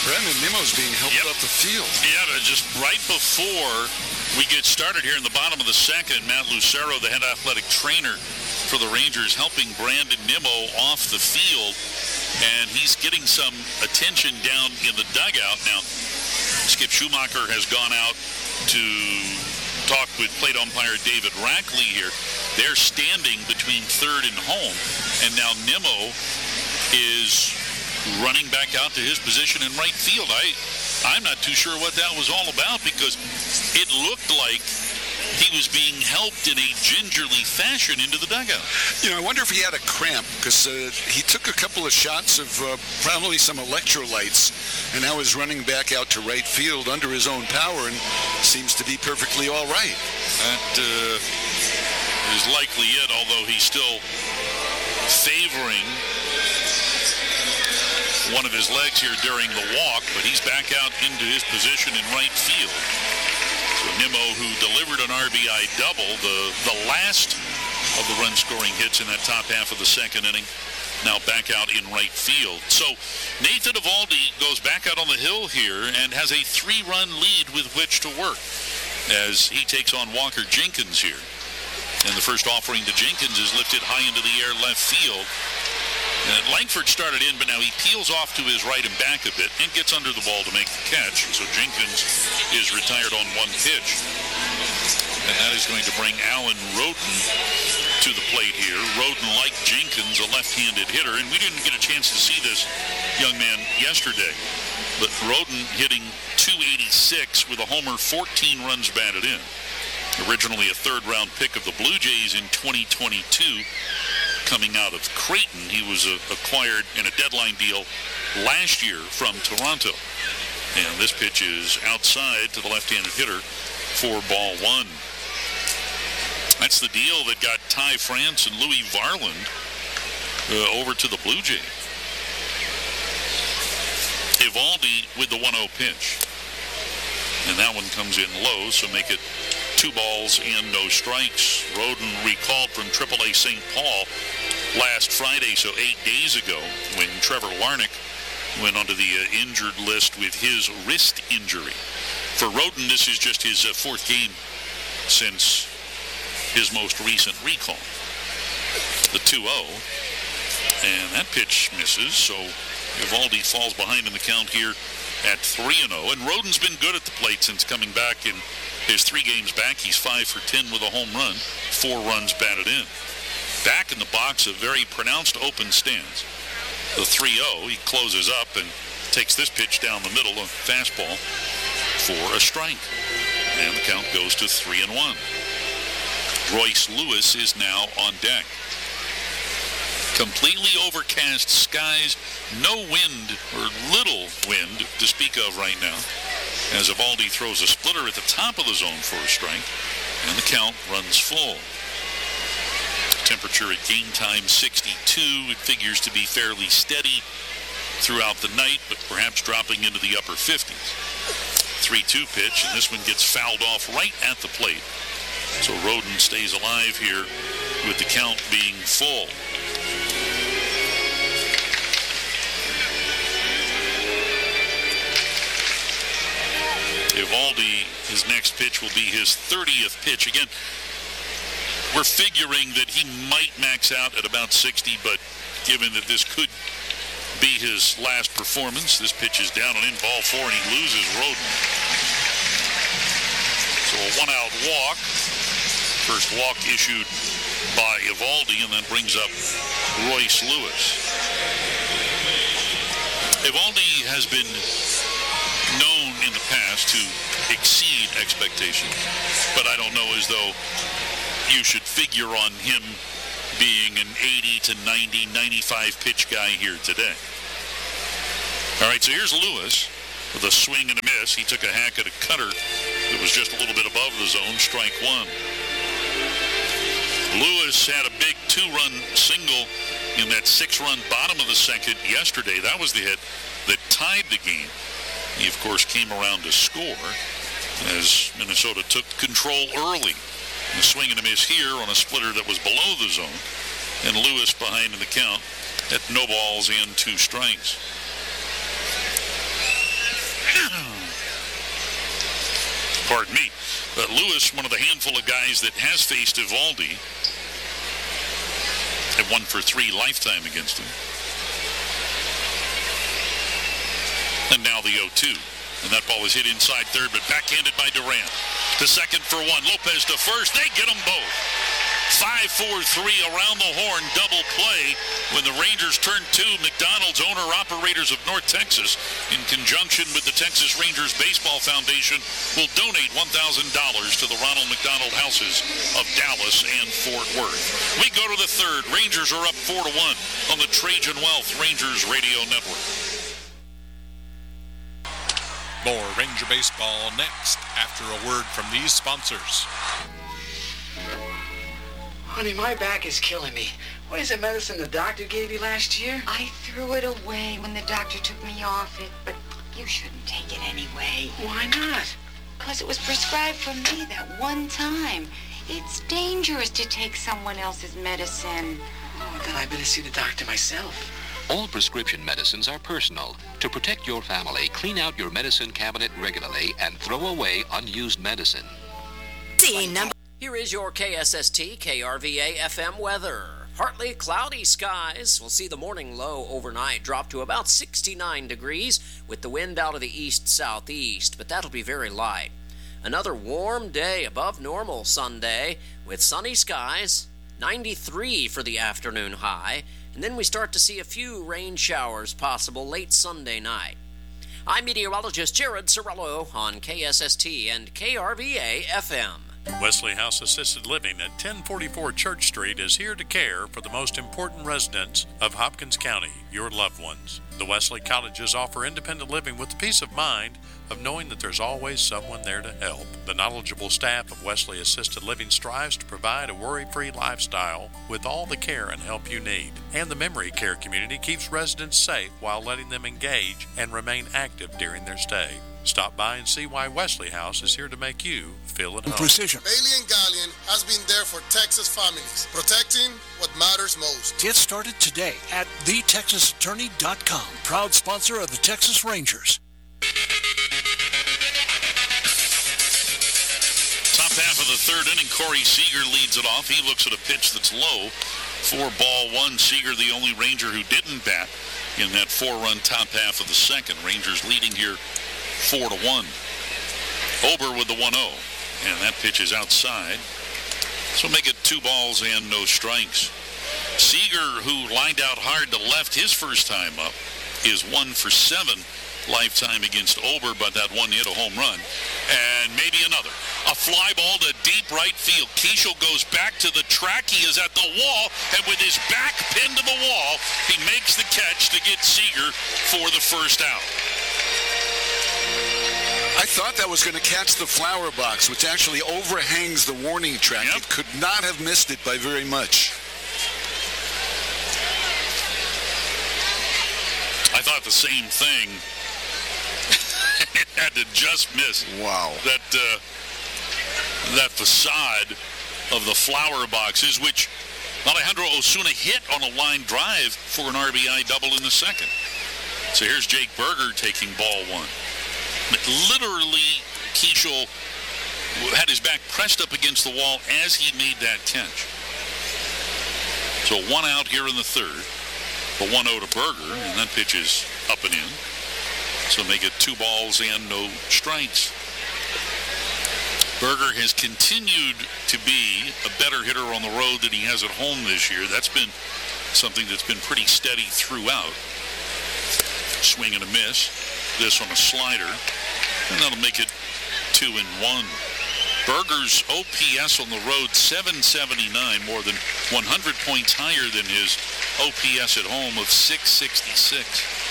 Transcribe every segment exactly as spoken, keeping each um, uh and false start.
Brandon Nimmo's being helped Yep. up the field. Yeah, but just right before we get started here in the bottom of the second, Matt Lucero, the head athletic trainer for the Rangers, helping Brandon Nimmo off the field, and he's getting some attention down in the dugout. Now, Skip Schumacher has gone out to talk with plate umpire David Rackley here. They're standing between third and home, and now Nimmo is running back out to his position in right field. I, I'm not too sure what that was all about, because it looked like he was being helped in a gingerly fashion into the dugout. You know, I wonder if he had a cramp, because uh, he took a couple of shots of uh, probably some electrolytes, and now is running back out to right field under his own power and seems to be perfectly all right. That uh, is likely it, although he's still favoring one of his legs here during the walk, but he's back out into his position in right field. So Nimmo, who delivered an R B I double, the, the last of the run-scoring hits in that top half of the second inning, now back out in right field. So Nathan Eovaldi goes back out on the hill here and has a three-run lead with which to work as he takes on Walker Jenkins here. And the first offering to Jenkins is lifted high into the air left field. And Langford started in, but now he peels off to his right and back a bit and gets under the ball to make the catch. So Jenkins is retired on one pitch. And that is going to bring Alan Roden to the plate here. Roden, like Jenkins, a left-handed hitter. And we didn't get a chance to see this young man yesterday. But Roden hitting two eighty-six with a homer, fourteen runs batted in. Originally a third-round pick of the Blue Jays in twenty twenty-two. Coming out of Creighton. He was uh, acquired in a deadline deal last year from Toronto. And this pitch is outside to the left-handed hitter for ball one. That's the deal that got Ty France and Louis Varland uh, over to the Blue Jays. Eovaldi with the one oh pitch. And that one comes in low, so make it two balls and no strikes. Roden recalled from triple A Saint Paul last Friday, so eight days ago, when Trevor Larnach went onto the uh, injured list with his wrist injury. For Roden, this is just his uh, fourth game since his most recent recall. The two oh, and that pitch misses, so Eovaldi falls behind in the count here at three and oh. And Roden's been good at the plate since coming back in his three games back. He's five for ten with a home run, four runs batted in. Back in the box, a very pronounced open stance. The three oh, he closes up and takes this pitch down the middle, a fastball for a strike. And the count goes to three and one. Royce Lewis is now on deck. Completely overcast skies, no wind or little wind to speak of right now, as Eovaldi throws a splitter at the top of the zone for a strike, and the count runs full. Temperature at game time sixty-two. It figures to be fairly steady throughout the night, but perhaps dropping into the upper fifties. three two pitch, and this one gets fouled off right at the plate. So Roden stays alive here with the count being full. Eovaldi, his next pitch will be his thirtieth pitch. Again, we're figuring that he might max out at about sixty, but given that this could be his last performance, this pitch is down and in, ball four, and he loses Roden. So a one-out walk. First walk issued by Eovaldi, and that brings up Royce Lewis. Eovaldi has been known in the past to exceed expectations, but I don't know as though you should figure on him being an eighty to ninety, ninety-five pitch guy here today. All right, so here's Lewis with a swing and a miss. He took a hack at a cutter that was just a little bit above the zone, strike one. Lewis had a big two-run single in that six-run bottom of the second yesterday. That was the hit that tied the game. He, of course, came around to score as Minnesota took control early. A swing and a miss here on a splitter that was below the zone, and Lewis behind in the count at no balls and two strikes. Pardon me. But Lewis, one of the handful of guys that has faced Eovaldi, had one for three lifetime against him. And now the oh two. And that ball is hit inside third, but backhanded by Durant. To second for one. Lopez to first. They get them both. five four three around the horn, double play. When the Rangers turn two, McDonald's, owner-operators of North Texas, in conjunction with the Texas Rangers Baseball Foundation, will donate one thousand dollars to the Ronald McDonald Houses of Dallas and Fort Worth. We go to the third. Rangers are up four to one on the Trajan Wealth Rangers Radio Network. More Ranger Baseball next after a word from these sponsors. Honey, my back is killing me. What is the medicine the doctor gave you last year? I threw it away when the doctor took me off it, but you shouldn't take it anyway. Why not? Because it was prescribed for me that one time. It's dangerous to take someone else's medicine. Oh, then I better see the doctor myself. All prescription medicines are personal. To protect your family, clean out your medicine cabinet regularly and throw away unused medicine. Scene number. Here is your K S S T K R V A F M weather. Partly cloudy skies. We'll see the morning low overnight drop to about sixty-nine degrees with the wind out of the east-southeast, but that'll be very light. Another warm day above normal Sunday with sunny skies, ninety-three for the afternoon high, and then we start to see a few rain showers possible late Sunday night. I'm meteorologist Jared Cirillo on K S S T and K R V A F M. Wesley House Assisted Living at ten forty-four Church Street is here to care for the most important residents of Hopkins County, your loved ones. The Wesley Cottages offer independent living with the peace of mind of knowing that there's always someone there to help. The knowledgeable staff of Wesley Assisted Living strives to provide a worry-free lifestyle with all the care and help you need. And the memory care community keeps residents safe while letting them engage and remain active during their stay. Stop by and see why Wesley House is here to make you feel at home. Precision. Bailey and Gallion has been there for Texas families, protecting what matters most. Get started today at the texas attorney dot com, proud sponsor of the Texas Rangers. Top half of the third inning, Corey Seager leads it off. He looks at a pitch that's low. Four ball one. Seager, the only Ranger who didn't bat in that four-run top half of the second. Rangers leading here four to one. Ober with the one oh, and that pitch is outside. So make it two balls and no strikes. Seager, who lined out hard to left his first time up, is one for seven lifetime against Ober, but that one hit a home run. And maybe another. A fly ball to deep right field. Keishel goes back to the track. He is at the wall, and with his back pinned to the wall, he makes the catch to get Seager for the first out. I thought that was going to catch the flower box, which actually overhangs the warning track. Yep. It could not have missed it by very much. I thought the same thing. It had to just miss. Wow. That uh, that facade of the flower boxes, which Alejandro Osuna hit on a line drive for an R B I double in the second. So here's Jake Berger taking ball one. But literally, Keishel had his back pressed up against the wall as he made that catch. So one out here in the third. The one oh to Berger, and that pitch is up and in. So make it two balls and no strikes. Berger has continued to be a better hitter on the road than he has at home this year. That's been something that's been pretty steady throughout. Swing and a miss. This on a slider. And that'll make it two and one. Berger's O P S on the road, seven seventy-nine, more than one hundred points higher than his O P S at home of six sixty-six.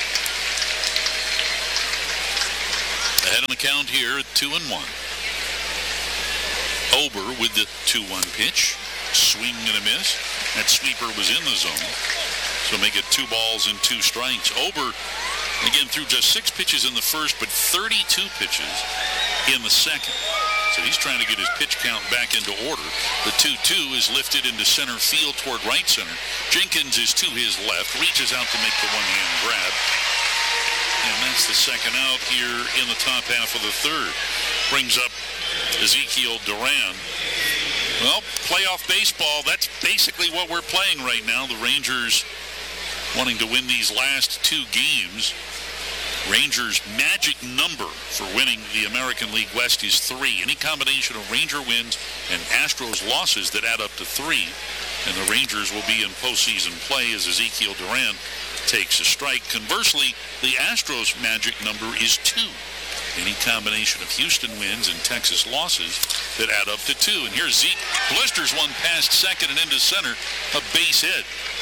Ahead on the count here at two and one. Ober with the two one pitch. Swing and a miss. That sweeper was in the zone. So make it two balls and two strikes. Ober, again, threw just six pitches in the first, but thirty-two pitches in the second. So he's trying to get his pitch count back into order. The two two is lifted into center field toward right center. Jenkins is to his left, reaches out to make the one-hand grab. And that's the second out here in the top half of the third. Brings up Ezekiel Duran. Well, playoff baseball, that's basically what we're playing right now. The Rangers wanting to win these last two games. Rangers' magic number for winning the American League West is three. Any combination of Ranger wins and Astros losses that add up to three, and the Rangers will be in postseason play as Ezekiel Duran takes a strike. Conversely, the Astros' magic number is two. Any combination of Houston wins and Texas losses that add up to two. And here's Zeke. Blisters one past second and into center, a base hit.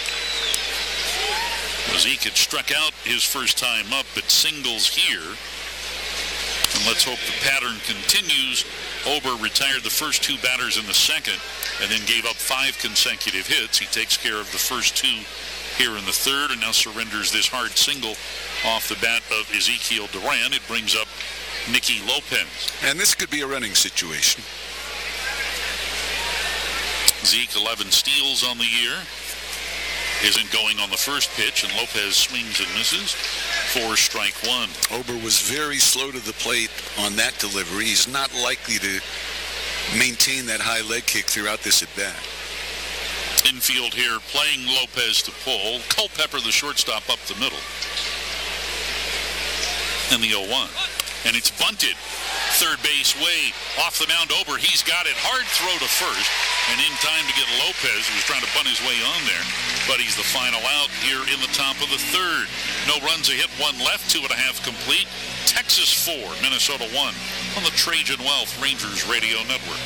Zeke had struck out his first time up, but singles here. And let's hope the pattern continues. Ober retired the first two batters in the second and then gave up five consecutive hits. He takes care of the first two here in the third and now surrenders this hard single off the bat of Ezekiel Duran. It brings up Nicky Lopez. And this could be a running situation. Zeke, eleven steals on the year. Isn't going on the first pitch, and Lopez swings and misses for strike one. Ober was very slow to the plate on that delivery. He's not likely to maintain that high leg kick throughout this at-bat. Infield here, playing Lopez to pull. Culpepper, the shortstop, up the middle. And the oh one. And it's bunted. Third base way off the mound. Ober, he's got it. Hard throw to first. And in time to get Lopez, who was trying to bunt his way on there. But he's the final out here in the top of the third. No runs, a hit, one left, two and a half complete. Texas four, Minnesota one on the Trajan Wealth Rangers Radio Network.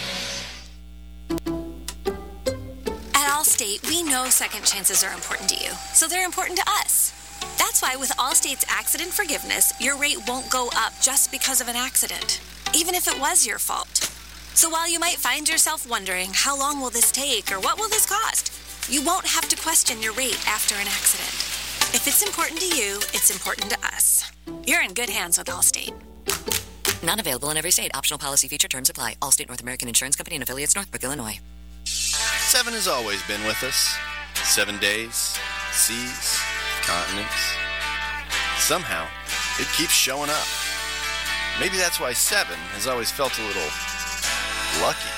At Allstate, we know second chances are important to you, so they're important to us. That's why with Allstate's accident forgiveness, your rate won't go up just because of an accident, even if it was your fault. So while you might find yourself wondering, how long will this take or what will this cost? You won't have to question your rate after an accident. If it's important to you, it's important to us. You're in good hands with Allstate. Not available in every state. Optional policy feature terms apply. Allstate North American Insurance Company and affiliates, Northbrook, Illinois. Seven has always been with us. Seven days, seas, continents. Somehow, it keeps showing up. Maybe that's why seven has always felt a little lucky.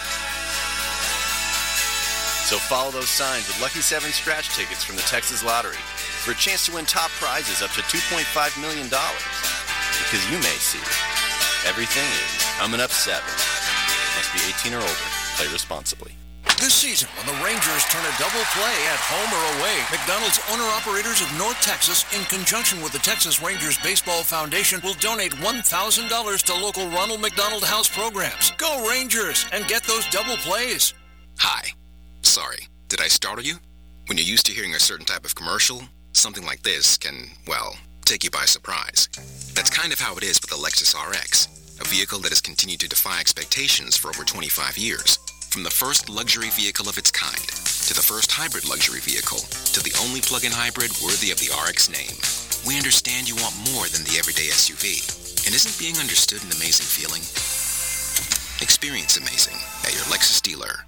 So follow those signs with Lucky seven scratch tickets from the Texas Lottery for a chance to win top prizes up to two point five million dollars. Because you may see everything is coming up seven. Must be eighteen or older. Play responsibly. This season, when the Rangers turn a double play at home or away, McDonald's owner-operators of North Texas, in conjunction with the Texas Rangers Baseball Foundation, will donate one thousand dollars to local Ronald McDonald House programs. Go Rangers and get those double plays. Hi. Sorry, did I startle you? When you're used to hearing a certain type of commercial, something like this can, well, take you by surprise. That's kind of how it is with the Lexus R X, a vehicle that has continued to defy expectations for over twenty-five years. From the first luxury vehicle of its kind, to the first hybrid luxury vehicle, to the only plug-in hybrid worthy of the R X name, we understand you want more than the everyday S U V. And isn't being understood an amazing feeling? Experience amazing at your Lexus dealer.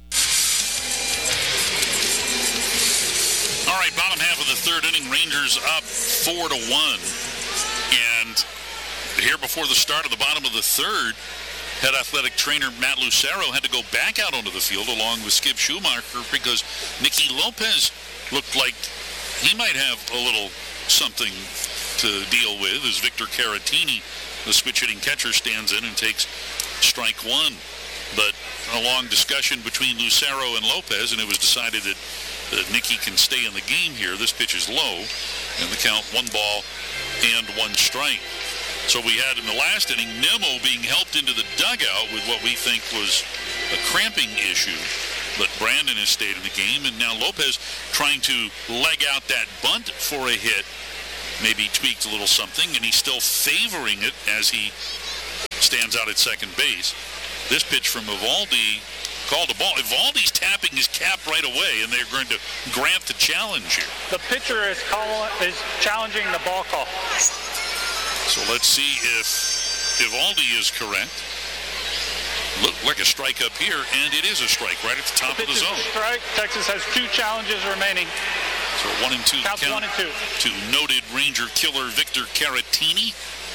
All right, bottom half of the third inning, Rangers up four to one. And here before the start of the bottom of the third, head athletic trainer Matt Lucero had to go back out onto the field along with Skip Schumacher because Nicky Lopez looked like he might have a little something to deal with as Victor Caratini, the switch-hitting catcher, stands in and takes strike one. But a long discussion between Lucero and Lopez, and it was decided that uh, Nicky can stay in the game here. This pitch is low, and the count one ball and one strike. So we had in the last inning Nimmo being helped into the dugout with what we think was a cramping issue. But Brandon has stayed in the game, and now Lopez trying to leg out that bunt for a hit. Maybe tweaked a little something, and he's still favoring it as he stands out at second base. This pitch from Eovaldi called a ball. Eovaldi's tapping his cap right away, and they're going to grant the challenge here. The pitcher is calling, is challenging the ball call. So let's see if Eovaldi is correct. Looked like a strike up here, and it is a strike right at the top the of the zone. Strike. Texas has two challenges remaining. So one and two. Counts count one and two. To noted Ranger killer Victor Caratini.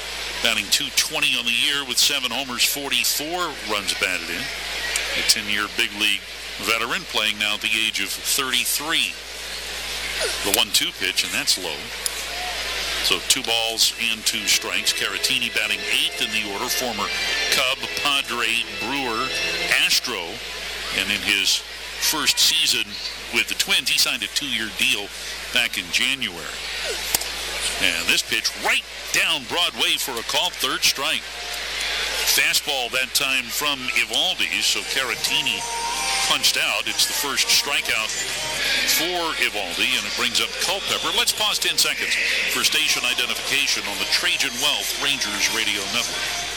batting two twenty on the year with seven homers, forty-four runs batted in. A ten-year big league veteran playing now at the age of thirty-three. The one two pitch, and that's low. So two balls and two strikes. Caratini batting eighth in the order. Former Cub, Padre, Brewer, Astro. And in his first season with the Twins, he signed a two-year deal back in January. And this pitch right down Broadway for a call, third strike. Fastball that time from Eovaldi, so Caratini punched out. It's the first strikeout for Eovaldi, and it brings up Culpepper. Let's pause ten seconds for station identification on the Trajan Wealth Rangers Radio Network.